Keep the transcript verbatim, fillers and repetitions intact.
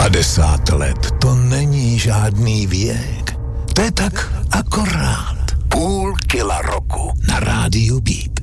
padesát let to není žádný věk. To je tak akorát půl kila roku na rádiu Beat.